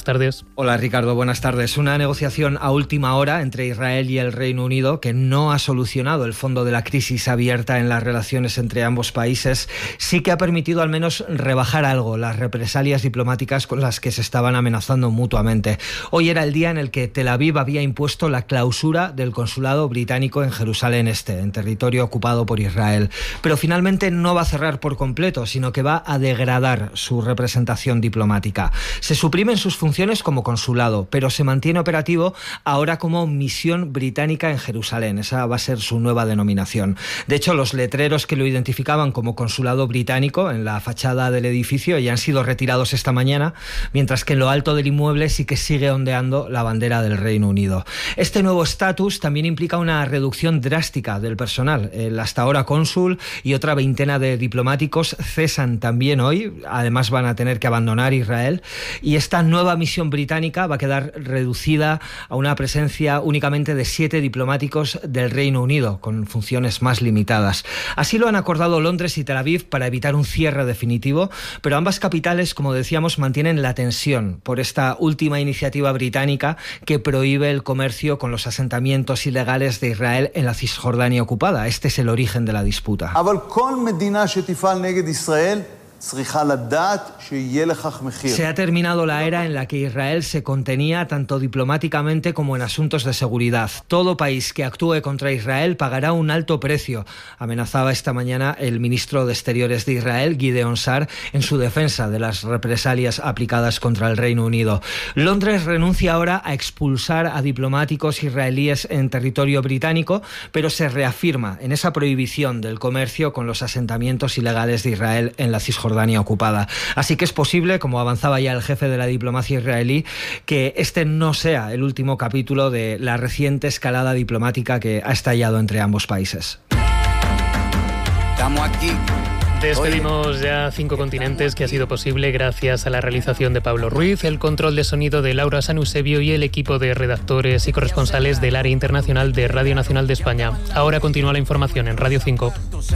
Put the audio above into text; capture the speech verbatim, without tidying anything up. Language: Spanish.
tardes. Hola Ricardo, buenas tardes. Una negociación a última hora entre Israel y el Reino Unido que no ha solucionado el fondo de la crisis abierta en las relaciones entre ambos países, sí que ha permitido al menos rebajar algo las represalias diplomáticas con las que se estaban amenazando mutuamente. Hoy era el día en el que Tel Aviv había impuesto la clausura del consulado británico en Jerusalén Este, en territorio ocupado por Israel. Pero finalmente no va a cerrar por completo, sino que va a degradar su representación diplomática. Se suprimen sus funciones como consulado, pero se mantiene operativo ahora como misión británica en Jerusalén. Esa va a ser su nueva denominación. De hecho, los letreros que lo identificaban como consulado británico en la fachada del edificio ya han sido retirados esta mañana, mientras que en lo alto del inmueble sí que sigue ondeando la bandera del Reino Unido. Este nuevo estatus también implica una reducción drástica del personal. El hasta ahora cónsul y otra veintena de diplomáticos cesan también hoy. Además van a tener que abandonar Israel, y esta nueva misión británica va a quedar reducida a una presencia únicamente de siete diplomáticos del Reino Unido, con funciones más limitadas. Así lo han acordado Londres y Tel Aviv para evitar un cierre definitivo, pero ambas capitales, como decíamos, mantienen la tensión por esta última iniciativa británica que prohíbe el comercio con los asentamientos ilegales de Israel en la Cisjordania ocupada. Este es el origen de la disputa. Se ha terminado la era en la que Israel se contenía tanto diplomáticamente como en asuntos de seguridad. Todo país que actúe contra Israel pagará un alto precio, amenazaba esta mañana el ministro de Exteriores de Israel, Gideon Sa'ar, en su defensa de las represalias aplicadas contra el Reino Unido. Londres renuncia ahora a expulsar a diplomáticos israelíes en territorio británico, pero se reafirma en esa prohibición del comercio con los asentamientos ilegales de Israel en la Cisjordania ocupada. Así que es posible, como avanzaba ya el jefe de la diplomacia israelí, que este no sea el último capítulo de la reciente escalada diplomática que ha estallado entre ambos países. Estamos aquí. Despedimos ya cinco continentes, que ha sido posible gracias a la realización de Pablo Ruiz, el control de sonido de Laura San Eusebio y el equipo de redactores y corresponsales del área internacional de Radio Nacional de España. Ahora continúa la información en Radio cinco.